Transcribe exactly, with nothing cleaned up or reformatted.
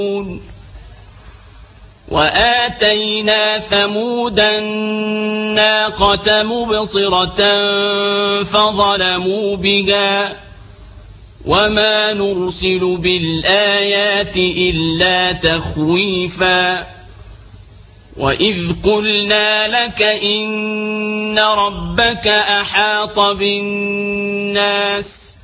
وآتينا ثمود الناقة مبصرة فظلموا بها وما نرسل بالآيات إلا تخويفا وإذ قلنا لك إن ربك أحاط بالناس